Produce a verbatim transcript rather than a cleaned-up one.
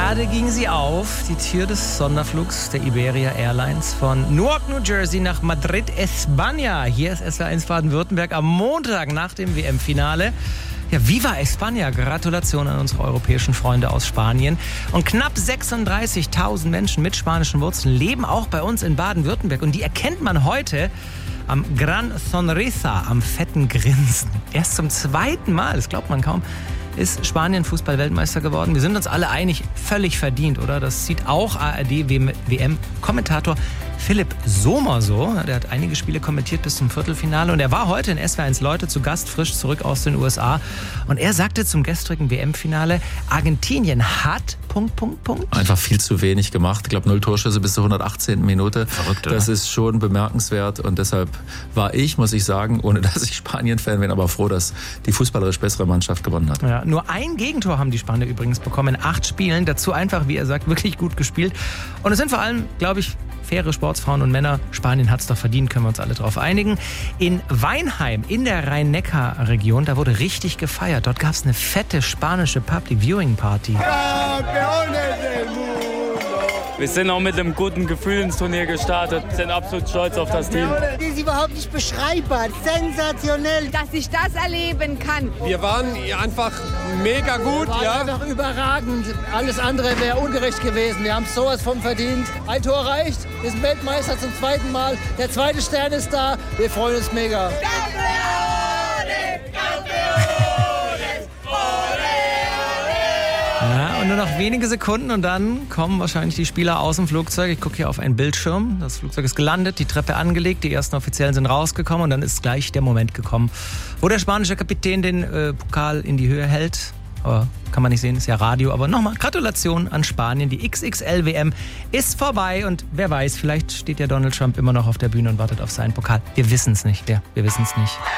Gerade ging sie auf, die Tür des Sonderflugs der Iberia Airlines von Newark, New Jersey nach Madrid, España. Hier ist S W R eins Baden-Württemberg am Montag nach dem W M-Finale. Ja, Viva España! Gratulation an unsere europäischen Freunde aus Spanien. Und knapp sechsunddreißigtausend Menschen mit spanischen Wurzeln leben auch bei uns in Baden-Württemberg. Und die erkennt man heute am Gran Sonrisa, am fetten Grinsen. Erst zum zweiten Mal, das glaubt man kaum, ist Spanien Fußball-Weltmeister geworden. Wir sind uns alle einig, völlig verdient, oder? Das sieht auch A R D-W M-Kommentator Philipp Sommer so. Der hat einige Spiele kommentiert bis zum Viertelfinale und er war heute in S W R eins Leute zu Gast, frisch zurück aus den U S A. Und er sagte zum gestrigen W M-Finale, Argentinien hat... Punkt, Punkt, Punkt. Einfach viel zu wenig gemacht. Ich glaube, null Torschüsse bis zur hundertachtzehnten Minute. Verrückt, oder? Das ist schon bemerkenswert und deshalb war ich, muss ich sagen, ohne dass ich Spanien-Fan bin, aber froh, dass die fußballerisch bessere Mannschaft gewonnen hat. Ja, nur ein Gegentor haben die Spanier übrigens bekommen in acht Spielen. Dazu einfach, wie er sagt, wirklich gut gespielt. Und es sind vor allem, glaube ich, faire Sportsfrauen und Männer. Spanien hat es doch verdient, können wir uns alle darauf einigen. In Weinheim, in der Rhein-Neckar-Region, da wurde richtig gefeiert. Dort gab es eine fette spanische Public-Viewing-Party. Wir sind auch mit einem guten Gefühl ins Turnier gestartet, sind absolut stolz auf das Team. Das ist überhaupt nicht beschreibbar, sensationell. Dass ich das erleben kann. Wir waren einfach mega gut. War ja. einfach überragend. Alles andere wäre ungerecht gewesen. Wir haben sowas von verdient. Ein Tor reicht, wir sind Weltmeister zum zweiten Mal. Der zweite Stern ist da. Wir freuen uns mega. Ja, und nur noch wenige Sekunden und dann kommen wahrscheinlich die Spieler aus dem Flugzeug. Ich gucke hier auf einen Bildschirm. Das Flugzeug ist gelandet, die Treppe angelegt, die ersten Offiziellen sind rausgekommen und dann ist gleich der Moment gekommen, wo der spanische Kapitän den äh, Pokal in die Höhe hält. Aber kann man nicht sehen, ist ja Radio. Aber nochmal, Gratulation an Spanien. Die X X L W M ist vorbei und wer weiß, vielleicht steht ja Donald Trump immer noch auf der Bühne und wartet auf seinen Pokal. Wir wissen es nicht, ja, wir wissen es nicht.